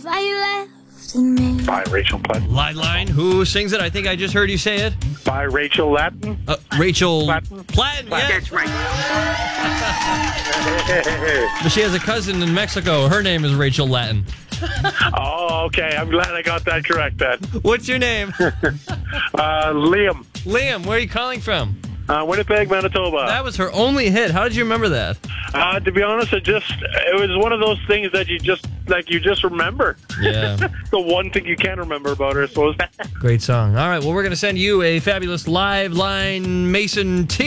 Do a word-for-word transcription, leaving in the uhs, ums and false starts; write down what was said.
why you left me. By Rachel Platten. Lifeline. Who sings it? I think I just heard you say it. By Rachel Latin. Uh, Rachel Platten. Platten. Yeah. That's right. But she has a cousin in Mexico. Her name is Rachel Latin. Oh, okay. I'm glad I got that correct then. What's your name? Uh, Liam. Liam. Where are you calling from? Uh, Winnipeg, Manitoba. That was her only hit. How did you remember that? Uh, to be honest, it just it was one of those things that you just like you just remember. Yeah. The one thing you can remember about her, I suppose. Great song. All right. Well, we're going to send you a fabulous live line Mason T.